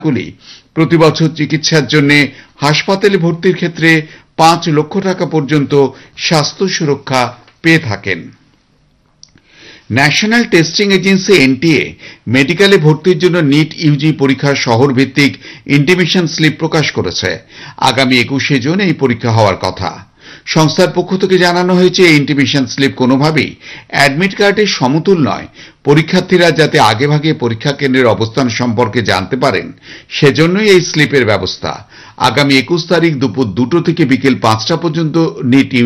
গুলি প্রতি বছর চিকিৎসার জন্য হাসপাতালে ভর্তির ক্ষেত্রে 5 লক্ষ টাকা পর্যন্ত স্বাস্থ্য সুরক্ষা পেয়ে থাকেন। ন্যাশনাল টেস্টিং এজেন্সি এনটিএ মেডিকেলে ভর্তির জন্য নিট ইউজি পরীক্ষার শহর ভিত্তিক ইন্টিমেশন স্লিপ প্রকাশ করেছে। আগামী 21শে জুন এই পরীক্ষা হওয়ার কথা। সংস্থার পক্ষ থেকে জানানো হয়েছে এই ইন্টিমেশন স্লিপ কোনোভাবেই অ্যাডমিট কার্ডের সমতুল নয়। পরীক্ষার্থীরা যাতে আগেভাগে পরীক্ষা কেন্দ্রের অবস্থান সম্পর্কে জানতে পারেন সেজন্যই এই স্লিপের ব্যবস্থা। আগামী 21 তারিখ দুপুর 2টো থেকে বিকেল 5টা পর্যন্ত নিট